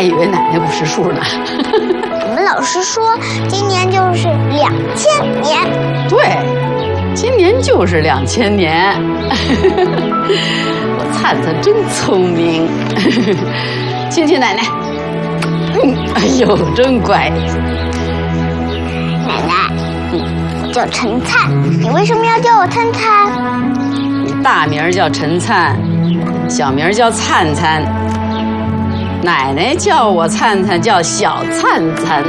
还以为奶奶不识数呢。 我们老师说今年就是2000年。 对，今年就是2000年。我灿灿真聪明。亲亲奶奶。哎呦，真乖。 奶奶，我叫陈灿，你为什么要叫我灿灿？ 你大名叫陈灿，小名叫灿灿。奶奶叫我灿灿，叫小灿灿。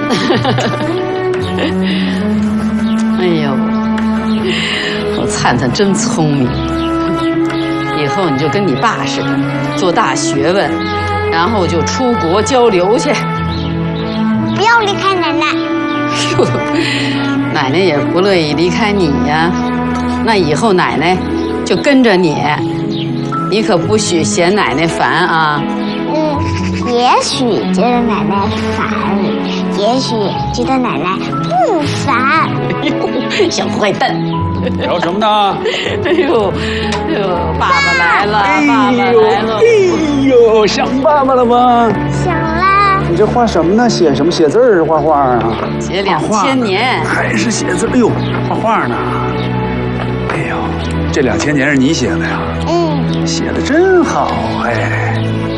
哎呦，我灿灿真聪明。以后你就跟你爸似的，做大学问，然后就出国交流去。 不要离开奶奶。 哟，奶奶也不乐意离开你呀。那以后奶奶就跟着你，你可不许嫌奶奶烦啊。 也许觉得奶奶烦，也许觉得奶奶不烦。 哎呦，小坏蛋！ 聊什么呢？ 哎呦，爸爸来了，爸爸来了！ 哎呦，想爸爸了吗？ 想啦。 你这画什么呢？写什么？写字儿？画画啊？ 写2000年。 还是写字？哎呦，画画呢？哎呦，这2000年是你写的呀？写的真好哎。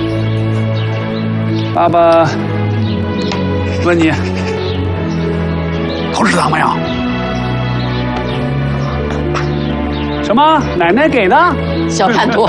爸爸问你，好吃糖没有？什么？奶奶给的？ 小叛徒。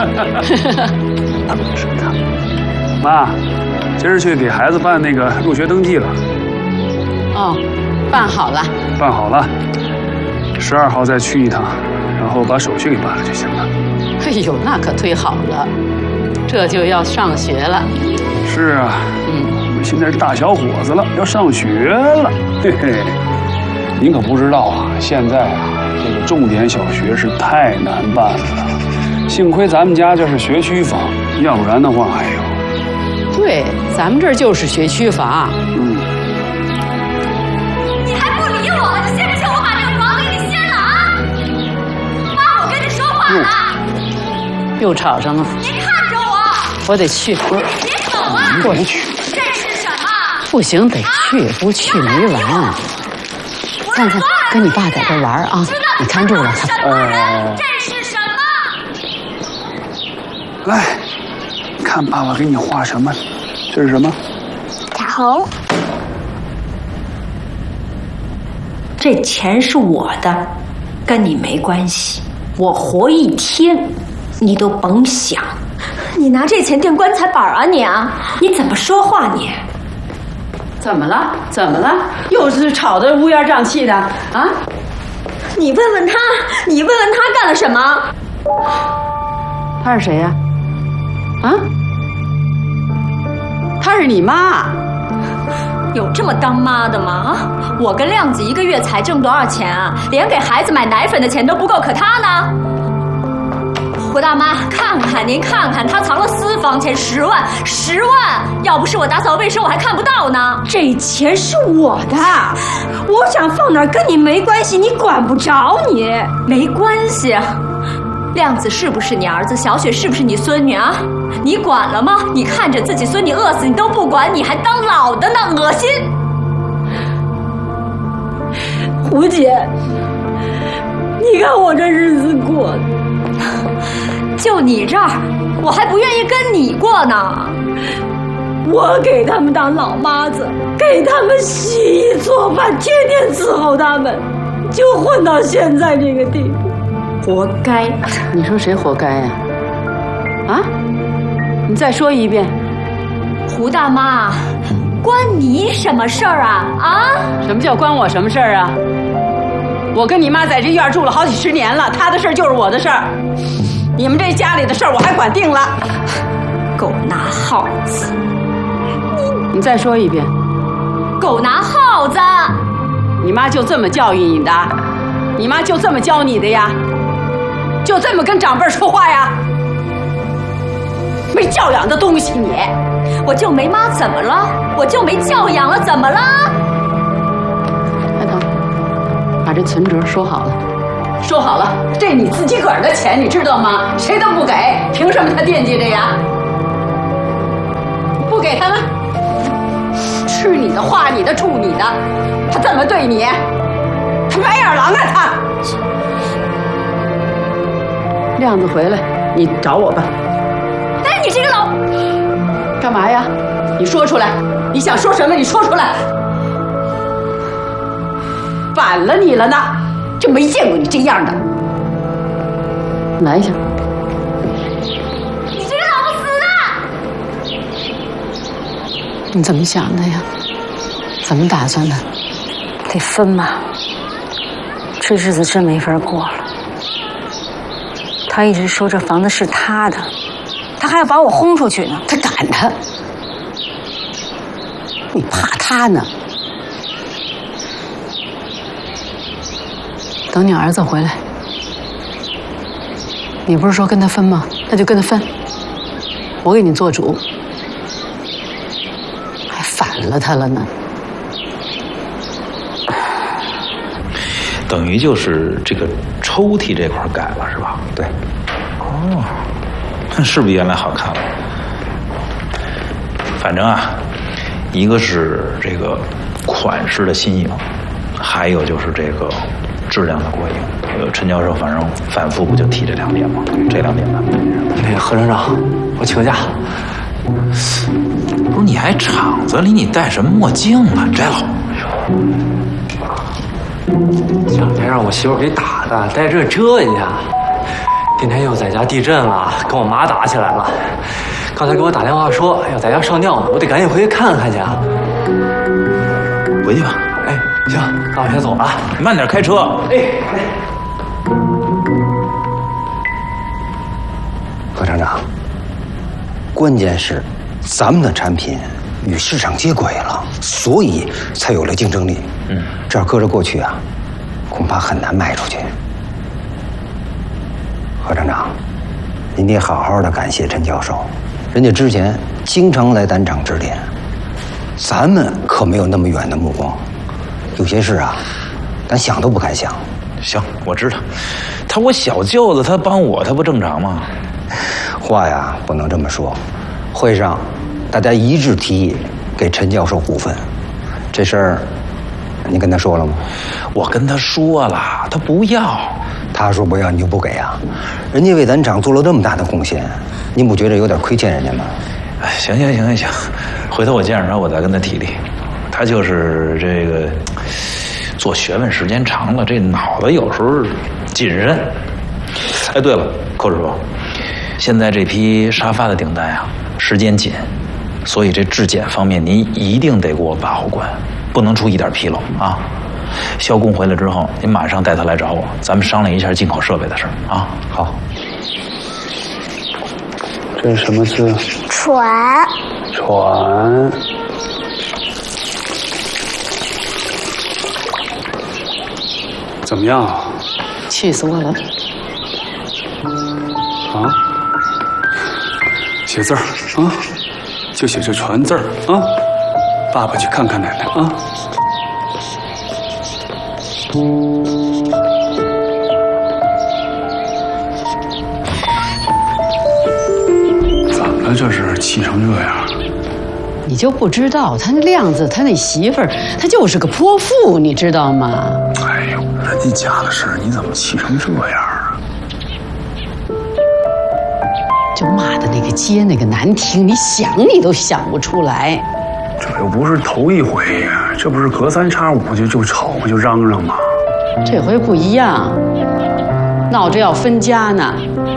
妈，今儿去给孩子办那个入学登记了。 哦，办好了。 办好了，12号再去一趟，然后把手续给办了就行了。 哎呦，那可忒好了，这就要上学了。 是啊，我现在是大小伙子了，要上学了，嘿嘿。您可不知道啊，现在啊，这个重点小学是太难办了。幸亏咱们家这是学区房，要不然的话，哎呦。 对，咱们这儿就是学区房。 你还不理我，你信不信我把这个房给你掀了啊？妈，我跟你说话了。 又吵上了。 你看着我。 我得去。 别走啊！ 我得去。 这是什么？ 不行，得去，不去没完。灿灿，跟你爸在这玩啊，你看住了他。 这是什么？ 来，看爸爸给你画什么？这是什么？ 彩虹。 这钱是我的，跟你没关系。我活1天，你都甭想。 你拿这钱垫棺材板啊你啊！ 你怎么说话你？ 怎么了？怎么了？又是吵得乌烟瘴气的啊！ 你问问他，你问问他干了什么？ 他是谁呀？啊？她是你妈。 有这么当妈的吗？啊！我跟亮子1个月才挣多少钱啊？连给孩子买奶粉的钱都不够，可他呢？胡大妈，看看您看看，他藏了私房钱10万，10万！要不是我打扫卫生，我还看不到呢。 这钱是我的，我想放哪儿跟你没关系，你管不着你。 没关系。亮子是不是你儿子？小雪是不是你孙女啊？你管了吗？你看着自己孙女饿死你都不管，你还当老的呢，恶心！ 胡姐，你看我这日子过的， 就你这儿，我还不愿意跟你过呢。 我给他们当老妈子，给他们洗衣做饭，天天伺候他们，就混到现在这个地步，活该。 你说谁活该呀？啊？你再说一遍。 胡大妈，关你什么事儿啊？啊？ 什么叫关我什么事儿啊？我跟你妈在这院住了好几10年了，她的事儿就是我的事儿。你们这家里的事儿我还管定了。 狗拿耗子！ 你再说一遍。 狗拿耗子！ 你妈就这么教育你的？你妈就这么教你的呀？就这么跟长辈说话呀？没教养的东西你！ 我就没妈怎么了？我就没教养了怎么了？ 开头，把这存折收好了。说好了，这你自己个儿的钱，你知道吗？谁都不给，凭什么他惦记着呀？不给他们， 吃你的、花你的、住你的，他怎么对你？他白眼狼啊他！ 亮子回来，你找我吧。 哎，你这个老…… 干嘛呀？你说出来，你想说什么？你说出来。反了你了呢，真没见过你这样的。来一下。 你这个老不死的！ 你怎么想的呀？怎么打算的？ 得分吧，这日子真没法过了。他一直说这房子是他的，他还要把我轰出去呢。 他赶他，你怕他呢？等你儿子回来，你不是说跟他分吗？那就跟他分，我给你做主，还反了他了呢。 等于就是这个抽屉这块改了是吧？ 对。 哦，是比原来好看了。反正啊，一个是这个款式的新颖，还有就是这个质量的过硬。陈教授反正反复不就提这2点吗？这2点半。 那个何厂长，我请假。 不是你还厂子里你戴什么墨镜啊？摘了。 前2天让我媳妇给打的，带这遮一下。今天又在家地震了，跟我妈打起来了。刚才给我打电话说要在家上吊呢，我得赶紧回去看看去啊。 回去吧。 哎，行，那我先走了。 慢点开车。 哎。何厂长，关键是咱们的产品与市场接轨了，所以才有了竞争力。这要搁着过去啊，恐怕很难卖出去。何厂长，您得好好的感谢陈教授，人家之前经常来咱厂指点，咱们可没有那么远的目光，有些事啊，咱想都不敢想。 行，我知道，他我小舅子，他帮我，他不正常吗？ 话呀不能这么说。会上大家一致提议给陈教授股份，这事儿你跟他说了吗？ 我跟他说了，他不要。 他说不要你就不给啊？人家为咱厂做了这么大的贡献，您不觉得有点亏欠人家吗？ 哎，行，回头我见着他，我再跟他提提。他就是这个做学问时间长了，这脑子有时候谨慎。哎，对了，寇师傅，现在这批沙发的订单呀，时间紧，所以这质检方面您一定得给我把好关，不能出一点纰漏啊。肖工回来之后，您马上带他来找我，咱们商量一下进口设备的事儿啊。 好。 这是什么字？ 船。 船。怎么样？ 气死我了！ 啊？写字儿啊，就写这船字儿啊。爸爸去看看奶奶啊。怎么了？这是气成这样？ 你就不知道他那亮子，他那媳妇儿，他就是个泼妇，你知道吗？ 哎呦，人家家的事，你怎么气成这样啊？ 就骂的那个街那个难听，你想你都想不出来。 这又不是头一回呀，这不是隔3差5就吵嘛，就嚷嚷嘛。 这回不一样，闹着要分家呢。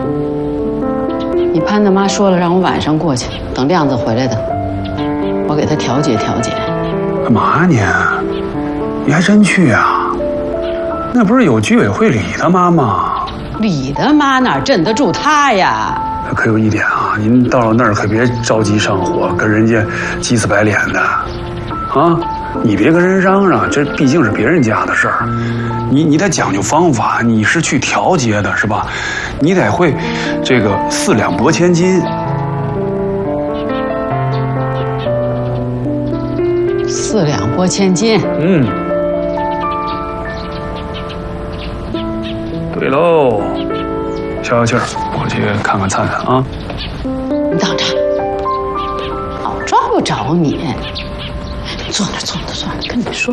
你潘大妈说了，让我晚上过去，等亮子回来的，我给他调解调解。 干嘛呀你还真去啊？那不是有居委会李大妈吗？ 李大妈哪镇得住他呀？ 可有一点啊，您到了那儿可别着急上火，跟人家急死白脸的，啊！你别跟人嚷嚷，这毕竟是别人家的事儿，你得讲究方法，你是去调节的是吧？你得会这个4两拨千斤。 4两拨千斤。 对喽，消消气儿，我去看看灿灿啊。 你等着，老抓不着你。 坐那，跟你说。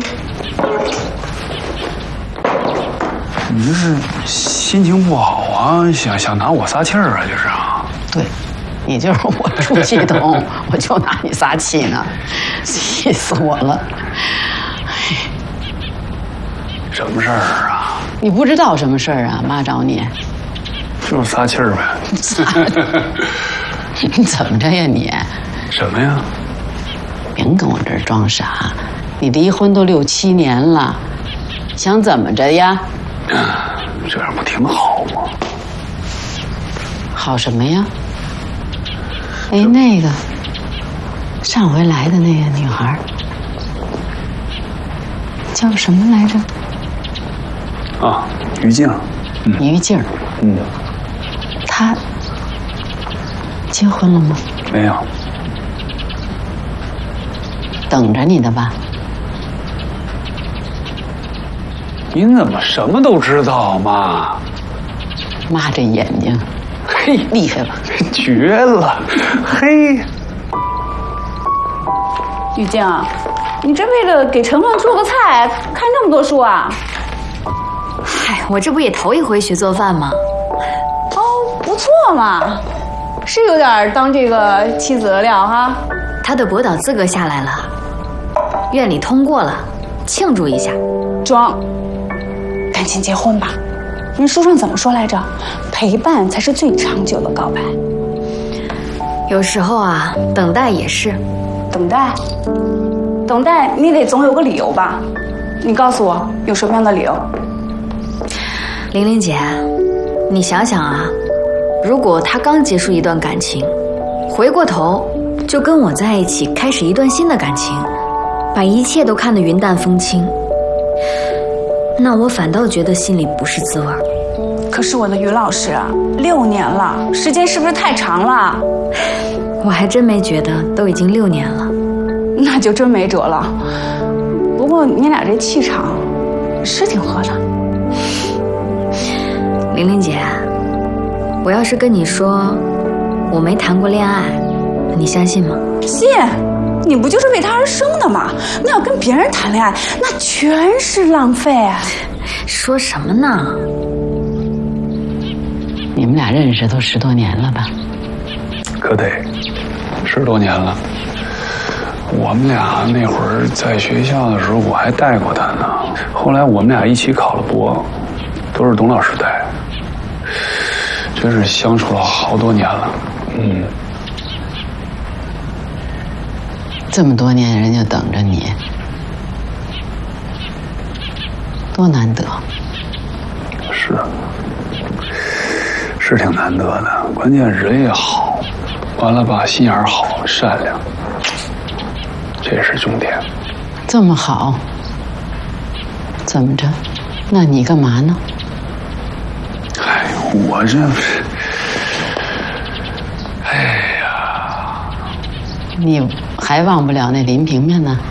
你这是心情不好啊？想拿我撒气儿啊？这是啊？ 对，你就是我出气筒，我就拿你撒气呢，气死我了。 什么事儿啊？ 你不知道什么事儿啊？妈找你， 就是撒气儿呗。 你怎么着呀你？ 什么呀？ 别跟我这儿装傻，你离婚都6、7年了，想怎么着呀？ 这样不挺好吗？ 好什么呀？哎，那个上回来的那个女孩叫什么来着？ 啊，于静。 于静。她结婚了吗？ 没有。 等着你的吧。 您怎么什么都知道，妈？ 妈这眼睛，嘿，厉害了， 绝了，嘿。 玉静，你这为了给晨凤做个菜，看这么多书啊？ 嗨，我这不也头一回学做饭吗？ 哦，不错嘛，是有点当这个妻子的料哈。 他的博导资格下来了，院里通过了，庆祝一下。 装，赶紧结婚吧。人书上怎么说来着？陪伴才是最长久的告白。 有时候啊，等待也是。 等待，你得总有个理由吧？你告诉我，有什么样的理由？ 玲玲姐，你想想啊，如果他刚结束一段感情，回过头就跟我在一起，开始一段新的感情，把一切都看得云淡风轻，那我反倒觉得心里不是滋味。 可是我的于老师啊，6年了，时间是不是太长了？ 我还真没觉得，都已经6年了。 那就真没辙了。不过你俩这气场是挺合的。 玲玲姐，我要是跟你说我没谈过恋爱，你相信吗？ 信，你不就是为他而生的吗？那要跟别人谈恋爱，那全是浪费。 说什么呢？ 你们俩认识都10多年了吧？ 可得10多年了。我们俩那会儿在学校的时候，我还带过他呢。后来我们俩一起考了博，都是董老师带。真是相处了好多年了。 这么多年人就等着你，多难得。 是挺难得的，关键人也好，完了吧，心眼儿好，善良，这是重点。 这么好，怎么着？那你干嘛呢？ 哎，我这不是，哎呀， 你还忘不了那林萍萍呢？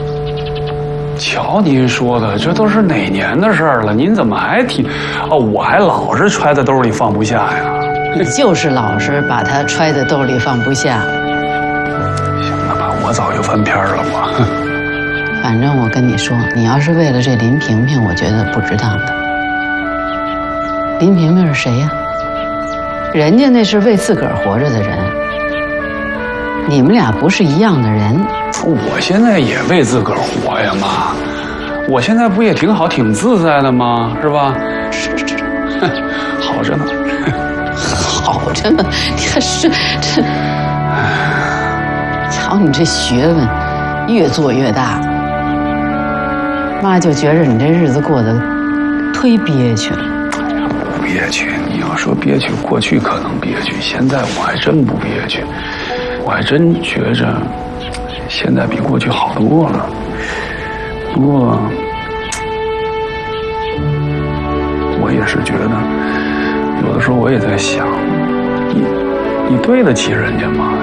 瞧您说的，这都是哪年的事儿了？您怎么还提？哦，我还老是揣在兜里放不下呀。 你就是老是把它揣在兜里放不下。 行了吧，我早就翻篇了嘛。 反正我跟你说，你要是为了这林萍萍，我觉得不值当的。林萍萍是谁呀？人家那是为自个儿活着的人，你们俩不是一样的人。 我现在也为自个儿活呀，妈。我现在不也挺好、挺自在的吗？是吧？ 是， 好着呢。 好着呢，你看是这，瞧你这学问，越做越大。妈就觉着你这日子过得忒憋屈了。 哎呀，不憋屈。你要说憋屈，过去可能憋屈，现在我还真不憋屈。我还真觉着现在比过去好多了。不过我也是觉得，有的时候我也在想，你对得起人家吗？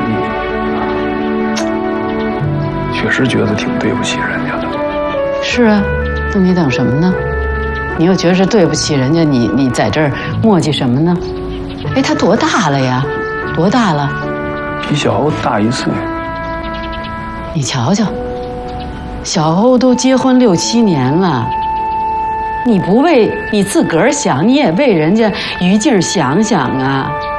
你确实觉得挺对不起人家的。是啊，那你等什么呢？你又觉着对不起人家，你在这儿磨叽什么呢？哎，他多大了呀？多大了？ 比小欧大1岁。 你瞧瞧， 小欧都结婚6、7年了，你不为你自个儿想，你也为人家于静想想啊。